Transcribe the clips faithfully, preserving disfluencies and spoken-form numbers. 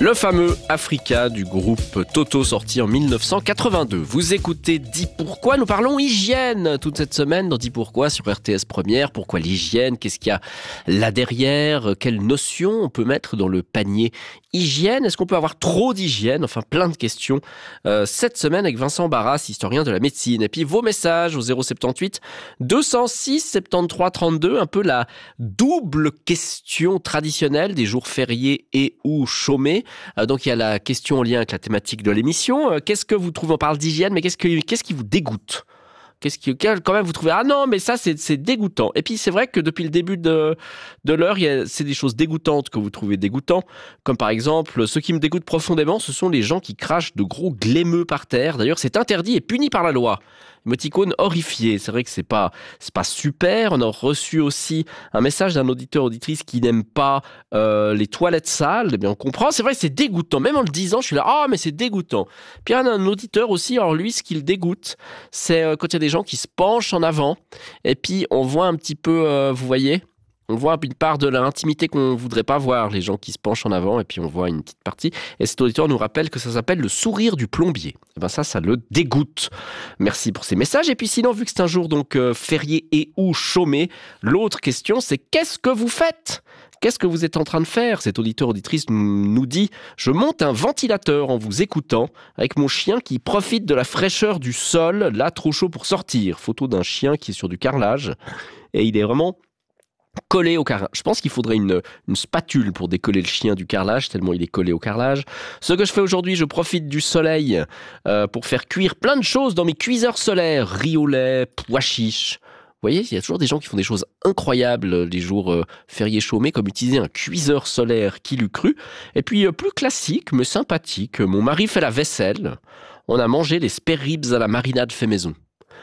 Le fameux Africa du groupe Toto, sorti en mille neuf cent quatre-vingt-deux. Vous écoutez Dis Pourquoi, nous parlons hygiène toute cette semaine dans Dis Pourquoi sur R T S Première. Pourquoi l'hygiène? Qu'est-ce qu'il y a là derrière? Quelles notions on peut mettre dans le panier hygiène? Est-ce qu'on peut avoir trop d'hygiène? Enfin, plein de questions euh, cette semaine avec Vincent Barras, historien de la médecine. Et puis vos messages au zéro soixante-dix-huit deux cent six soixante-treize trente-deux, un peu la double question traditionnelle des jours fériés et ou chômés. Euh, donc il y a la question en lien avec la thématique de l'émission. Euh, qu'est-ce que vous trouvez? On parle d'hygiène, mais qu'est-ce, que, qu'est-ce qui vous dégoûte? Qu'est-ce qui, quand même, vous trouvez, ah non, mais ça, c'est, c'est dégoûtant. Et puis, c'est vrai que depuis le début de, de l'heure, il y a, c'est des choses dégoûtantes que vous trouvez dégoûtantes. Comme par exemple, ce qui me dégoûte profondément, ce sont les gens qui crachent de gros glémeux par terre. D'ailleurs, c'est interdit et puni par la loi. Émoticône horrifié. C'est vrai que c'est pas, c'est pas super. On a reçu aussi un message d'un auditeur, auditrice qui n'aime pas euh, les toilettes sales. Eh bien, on comprend. C'est vrai que c'est dégoûtant. Même en le disant, je suis là, ah, mais c'est dégoûtant. Puis, il y a un auditeur aussi. Alors, lui, ce qui le dégoûte, c'est euh, quand il y a des gens qui se penchent en avant. Et puis, on voit un petit peu, euh, vous voyez, on voit une part de l'intimité qu'on ne voudrait pas voir, les gens qui se penchent en avant, et puis on voit une petite partie. Et cet auditeur nous rappelle que ça s'appelle le sourire du plombier. Et ben ça, ça le dégoûte. Merci pour ces messages. Et puis sinon, vu que c'est un jour donc euh, férié et ou chômé, l'autre question, c'est qu'est-ce que vous faites ? Qu'est-ce que vous êtes en train de faire? Cet auditeur auditrice nous dit « Je monte un ventilateur en vous écoutant avec mon chien qui profite de la fraîcheur du sol, là trop chaud pour sortir. » Photo d'un chien qui est sur du carrelage et il est vraiment collé au carrelage. Je pense qu'il faudrait une, une spatule pour décoller le chien du carrelage, tellement il est collé au carrelage. Ce que je fais aujourd'hui, je profite du soleil euh, pour faire cuire plein de choses dans mes cuiseurs solaires. Riz au lait, pois chiches. Vous voyez, il y a toujours des gens qui font des choses incroyables les jours euh, fériés chômés, comme utiliser un cuiseur solaire, qui l'eût cru. Et puis, euh, plus classique, mais sympathique, mon mari fait la vaisselle. On a mangé les spare ribs à la marinade fait maison.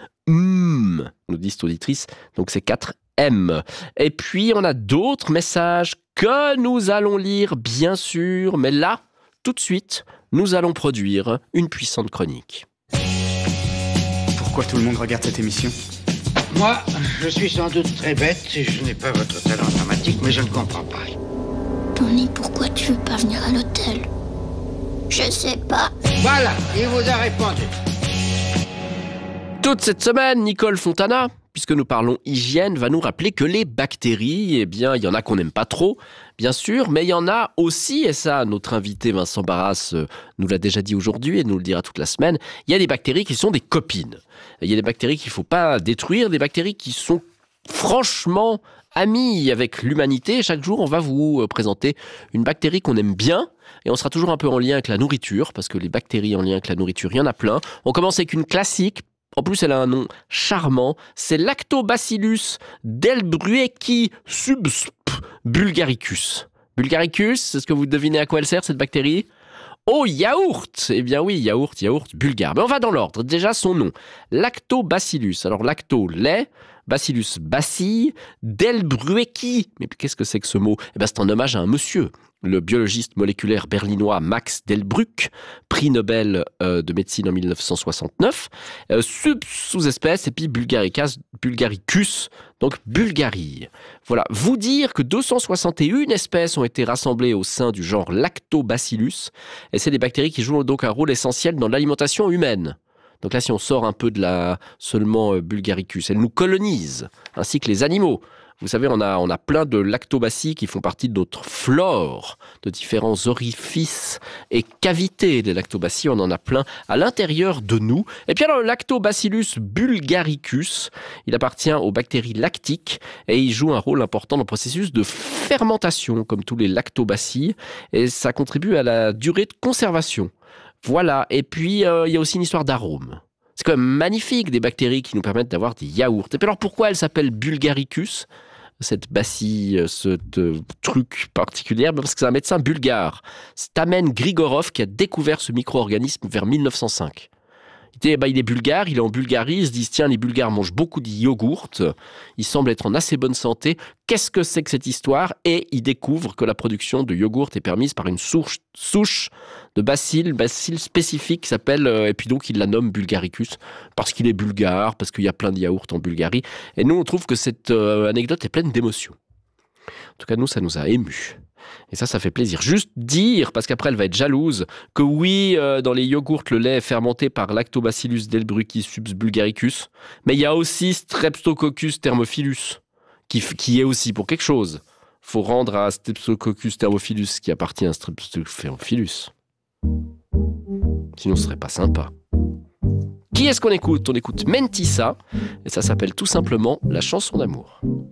Hum, nous dit cette auditrice. Donc, c'est quatre M. Et puis, on a d'autres messages que nous allons lire, bien sûr. Mais là, tout de suite, nous allons produire une puissante chronique. Pourquoi tout le monde regarde cette émission ? Moi, je suis sans doute très bête et je n'ai pas votre talent dramatique, mais je ne comprends pas. Tony, pourquoi tu veux pas venir à l'hôtel? Je sais pas. Voilà, il vous a répondu. Toute cette semaine, Nicole Fontana, puisque nous parlons hygiène, va nous rappeler que les bactéries, eh bien, il y en a qu'on n'aime pas trop, bien sûr, mais il y en a aussi, et ça, notre invité Vincent Barras euh, nous l'a déjà dit aujourd'hui et nous le dira toute la semaine, il y a des bactéries qui sont des copines. Il y a des bactéries qu'il ne faut pas détruire, des bactéries qui sont franchement amies avec l'humanité. Chaque jour, on va vous présenter une bactérie qu'on aime bien, et on sera toujours un peu en lien avec la nourriture, parce que les bactéries en lien avec la nourriture, il y en a plein. On commence avec une classique. En plus, elle a un nom charmant. C'est Lactobacillus delbrueckii subsp bulgaricus. Bulgaricus, est-ce que vous devinez à quoi elle sert, cette bactérie? Oh, yaourt! Eh bien oui, yaourt, yaourt, bulgare. Mais on va dans l'ordre. Déjà, son nom. Lactobacillus. Alors, lacto, lait. Bacillus, bacille. Delbrueckii. Mais qu'est-ce que c'est que ce mot? Eh bien, c'est en hommage à un monsieur. Le biologiste moléculaire berlinois Max Delbruck, prix Nobel euh, de médecine en mille neuf cent soixante-neuf, euh, sub sous-espèce, et puis Bulgaricus, Bulgaricus, donc Bulgarie. Voilà, vous dire que deux cent soixante et une espèces ont été rassemblées au sein du genre Lactobacillus, et c'est des bactéries qui jouent donc un rôle essentiel dans l'alimentation humaine. Donc là, si on sort un peu de la seulement euh, Bulgaricus, elles nous colonisent, ainsi que les animaux. Vous savez, on a, on a plein de lactobacilles qui font partie de notre flore, de différents orifices et cavités des lactobacilles. On en a plein à l'intérieur de nous. Et puis alors, le Lactobacillus bulgaricus, il appartient aux bactéries lactiques et il joue un rôle important dans le processus de fermentation, comme tous les lactobacilles. Et ça contribue à la durée de conservation. Voilà. Et puis, euh, il y a aussi une histoire d'arôme. C'est quand même magnifique, des bactéries qui nous permettent d'avoir des yaourts. Et puis alors, pourquoi elle s'appelle Bulgaricus ? Cette bacille, ce truc particulier, parce que c'est un médecin bulgare, Stamen Grigorov, qui a découvert ce micro-organisme vers mille neuf cent cinq. Il, était, bah, il est bulgare, il est en Bulgarie, ils se disent tiens, les Bulgares mangent beaucoup de yogourt, ils semblent être en assez bonne santé, qu'est-ce que c'est que cette histoire? Et ils découvrent que la production de yogourt est permise par une souche, souche de bacille, bacille spécifique qui s'appelle, euh, et puis donc il la nomme Bulgaricus, parce qu'il est bulgare, parce qu'il y a plein de yaourts en Bulgarie. Et nous, on trouve que cette euh, anecdote est pleine d'émotions. En tout cas, nous, ça nous a émus. Et ça, ça fait plaisir. Juste dire, parce qu'après elle va être jalouse, que oui, euh, dans les yogourts, le lait est fermenté par Lactobacillus delbruchis subs bulgaricus, mais il y a aussi Streptococcus thermophilus, qui, qui est aussi pour quelque chose. Faut rendre à Streptococcus thermophilus qui appartient à Streptococcus thermophilus. Sinon, ce serait pas sympa. Qui est-ce qu'on écoute ? On écoute Mentissa, et ça s'appelle tout simplement La chanson d'amour.